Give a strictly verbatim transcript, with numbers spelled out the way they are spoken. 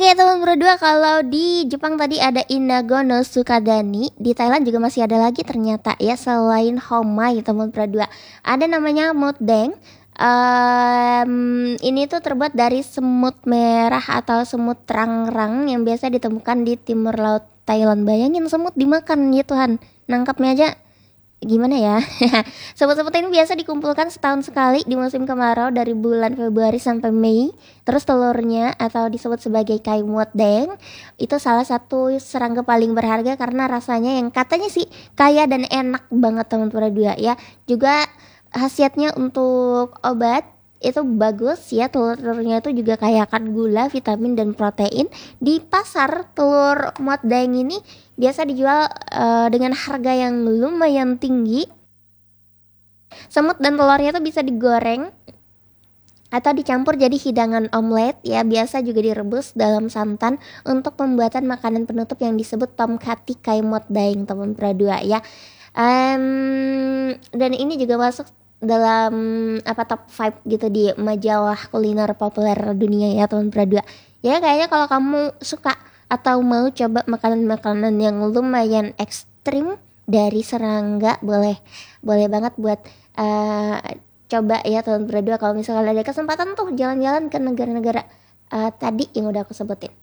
Oke teman berdua, kalau di Jepang tadi ada Inago no Sukadani, di Thailand juga masih ada lagi ternyata ya selain homai teman berdua. Ada namanya mutdeng. Em, ini tuh terbuat dari semut merah atau semut rangrang yang biasa ditemukan di timur laut Thailand. Bayangin semut dimakan ya Tuhan, nangkapnya aja gimana ya. Semut-semut ini biasa dikumpulkan setahun sekali di musim kemarau dari bulan Februari sampai Mei. Terus telurnya atau disebut sebagai kaimot deng itu salah satu serangga paling berharga karena rasanya yang katanya sih kaya dan enak banget teman-teman dua ya. Juga khasiatnya untuk obat itu bagus ya, telur-telurnya itu juga kaya akan gula, vitamin dan protein. Di pasar telur modeng ini biasa dijual uh, dengan harga yang lumayan tinggi. Semut dan telurnya itu bisa digoreng atau dicampur jadi hidangan omelet ya, biasa juga direbus dalam santan untuk pembuatan makanan penutup yang disebut tomkati kaimot daeng teman berdua ya. Um, dan ini juga masuk dalam apa top lima gitu di majalah kuliner populer dunia ya teman berdua. Ya kayaknya kalau kamu suka atau mau coba makanan-makanan yang lumayan ekstrim dari serangga, boleh boleh banget buat uh, coba ya teman berdua kalau misalnya ada kesempatan tuh jalan-jalan ke negara-negara uh, tadi yang udah aku sebutin.